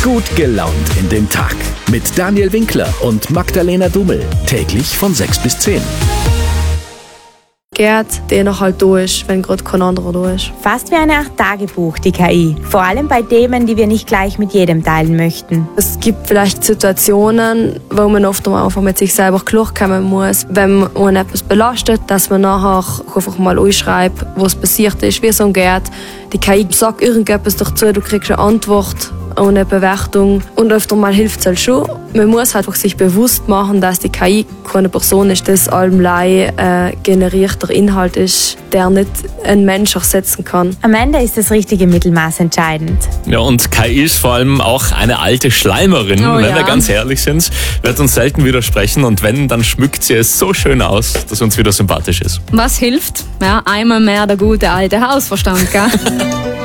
Gut gelaunt in den Tag. Mit Daniel Winkler und Magdalena Dummel. Täglich von 6 bis 10. Gerd, der noch halt da ist, wenn gerade kein anderer da ist. Fast wie eine Art Tagebuch, die KI. Vor allem bei Themen, die wir nicht gleich mit jedem teilen möchten. Es gibt vielleicht Situationen, wo man oft einfach mit sich selber klarkommen muss, wenn man etwas belastet, dass man nachher einfach mal einschreibt, was passiert ist, wie so ein Gerd. Die KI sagt irgendetwas dazu, du kriegst eine Antwort ohne Bewertung. Und öfter mal hilft es halt schon. Man muss halt sich bewusst machen, dass die KI keine Person ist, das allem generierter Inhalt ist, der nicht ein Mensch ersetzen kann. Am Ende ist das richtige Mittelmaß entscheidend. Ja, und KI ist vor allem auch eine alte Schleimerin, wenn wir ganz ehrlich sind. Wird uns selten widersprechen und wenn, dann schmückt sie es so schön aus, dass uns wieder sympathisch ist. Was hilft? Ja, einmal mehr der gute alte Hausverstand, gell?